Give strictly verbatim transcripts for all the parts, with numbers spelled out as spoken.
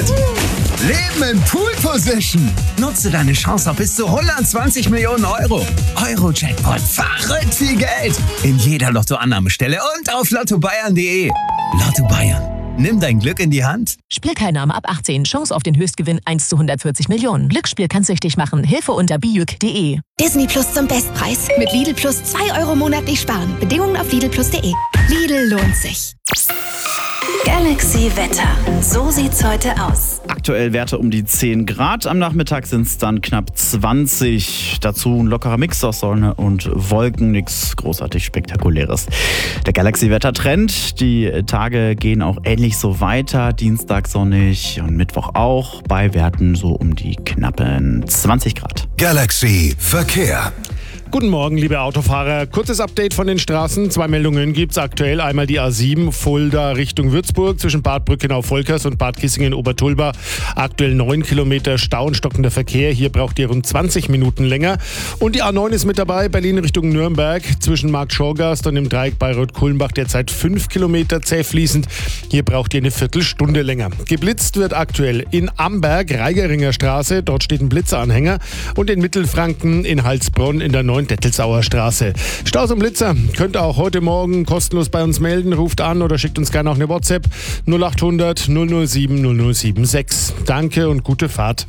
Jackpot! Leben in Pool Position. Nutze deine Chance auf bis zu hundertzwanzig Millionen Euro. Euro-Jackpot. Verrückt viel Geld. In jeder Lottoannahmestelle und auf lotto bayern punkt de. Lotto Bayern. Nimm dein Glück in die Hand. Spielteilnahme ab achtzehn. Chance auf den Höchstgewinn eins zu hundertvierzig Millionen. Glücksspiel kann süchtig machen. Hilfe unter bijuk punkt de. Disney Plus zum Bestpreis. Mit Lidl Plus zwei Euro monatlich sparen. Bedingungen auf lidl plus punkt de. Lidl lohnt sich. Galaxy Wetter. So sieht's heute aus. Aktuell Werte um die zehn Grad. Am Nachmittag sind es dann knapp zwanzig. Dazu ein lockerer Mix aus Sonne und Wolken. Nichts großartig Spektakuläres. Der Galaxy-Wetter-Trend. Die Tage gehen auch ähnlich so weiter. Dienstag sonnig und Mittwoch auch. Bei Werten so um die knappen zwanzig Grad. Galaxy Verkehr. Guten Morgen, liebe Autofahrer. Kurzes Update von den Straßen. Zwei Meldungen gibt's aktuell. Einmal die A sieben, Fulda Richtung Würzburg zwischen Bad Brückenau-Volkers und Bad Kissingen-Obertulba. Aktuell neun Kilometer Stau und stockender Verkehr. Hier braucht ihr rund zwanzig Minuten länger. Und die A neun ist mit dabei, Berlin Richtung Nürnberg zwischen Markt-Schorgast und dem Dreieck Bayreuth-Kulmbach derzeit fünf Kilometer zäh fließend. Hier braucht ihr eine Viertelstunde länger. Geblitzt wird aktuell in Amberg, Reigeringer Straße. Dort steht ein Blitzeranhänger. Und in Mittelfranken in Heilsbronn in der neuen Dettelsauer Straße. Staus und Blitzer könnt ihr auch heute Morgen kostenlos bei uns melden. Ruft an oder schickt uns gerne auch eine WhatsApp null acht hundert null null sieben null null sieben sechs. Danke und gute Fahrt.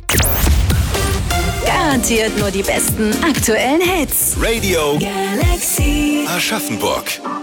Garantiert nur die besten aktuellen Hits. Radio Galaxy Aschaffenburg.